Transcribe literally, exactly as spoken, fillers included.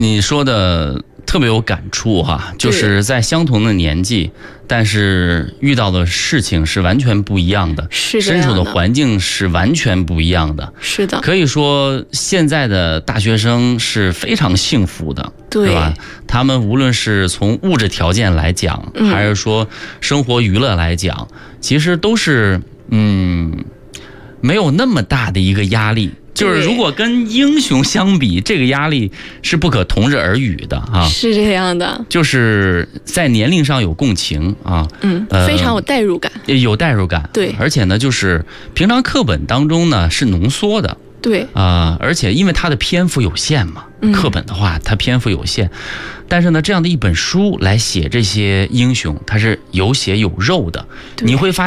你说的特别有感触哈，就是在相同的年纪，但是遇到的事情是完全不一样的， 是这样的， 身处的环境是完全不一样的。 是的， 可以说现在的大学生是非常幸福的， 对， 是吧？他们无论是从物质条件来讲， 嗯、 还是说生活娱乐来讲，其实都是嗯没有那么大的一个压力。就是如果跟英雄相比，这个压力是不可同日而语的啊！ 是这样的， 就是在年龄上有共情啊， 嗯，呃、非常有代入感， 有代入感， 对， 而且呢，就是平常课本当中呢是浓缩的， 对啊、呃，而且因为它的篇幅有限嘛， 嗯、 课本的话它篇幅有限，但是呢，这样的一本书来写这些英雄，它是有血有肉的，你会发现。